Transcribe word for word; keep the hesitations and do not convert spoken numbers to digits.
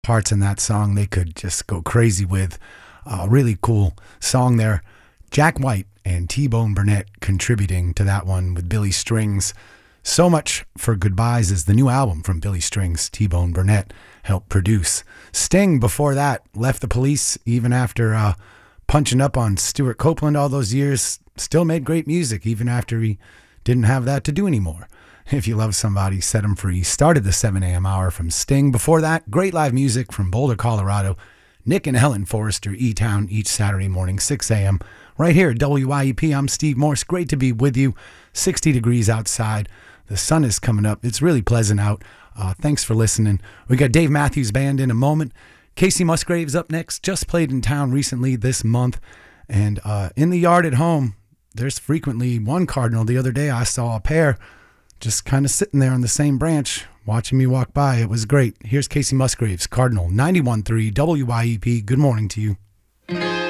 parts in that song they could just go crazy with. A uh, really cool song there. Jack White and T-Bone Burnett contributing to that one with Billy Strings. So Much for Goodbyes is the new album from Billy Strings. T-Bone Burnett helped produce. Sting, before that, left the Police even after uh, punching up on Stuart Copeland all those years. Still made great music even after he didn't have that to do anymore. If you love somebody, set them free. Started the seven a.m. hour from Sting. Before that, great live music from Boulder, Colorado. Nick and Helen Forrester, E-Town, each Saturday morning, six a.m. Right here at W I E P. I'm Steve Morse. Great to be with you. sixty degrees outside. The sun is coming up. It's really pleasant out. Uh, thanks for listening. We got Dave Matthews Band in a moment. Casey Musgraves up next. Just played in town recently this month. And uh, in the yard at home, there's frequently one cardinal. The other day I saw a pair just kind of sitting there on the same branch, watching me walk by. It was great. Here's Casey Musgraves, Cardinal, ninety-one point three W I E P. Good morning to you.